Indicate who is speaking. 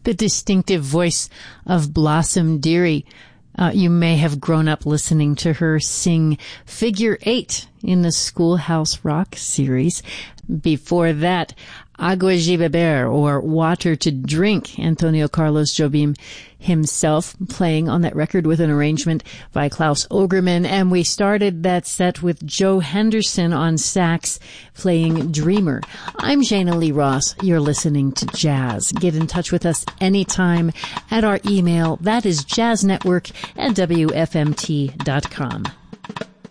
Speaker 1: The distinctive voice of Blossom Dearie. You may have grown up listening to her sing Figure 8 in the Schoolhouse Rock series. Before that, Agua de Beber, or Water to Drink, Antonio Carlos Jobim himself playing on that record with an arrangement by Klaus Ogerman. And we started that set with Joe Henderson on sax playing Dreamer. I'm Jana Lee Ross. You're listening to Jazz. Get in touch with us anytime at our email. That is jazznetwork@wfmt.com.